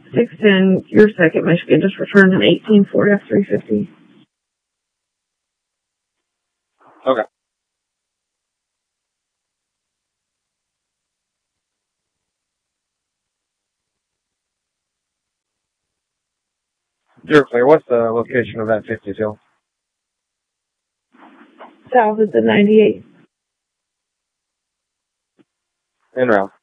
610, your second Michigan just returned an 18 Ford F-350. Okay. You're clear. What's the location of that 52? South of the 98. En route.